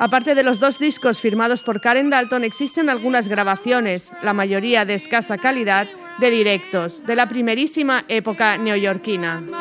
Aparte de los 2 discos firmados por Karen Dalton, existen algunas grabaciones, la mayoría de escasa calidad, de directos, de la primerísima época neoyorquina.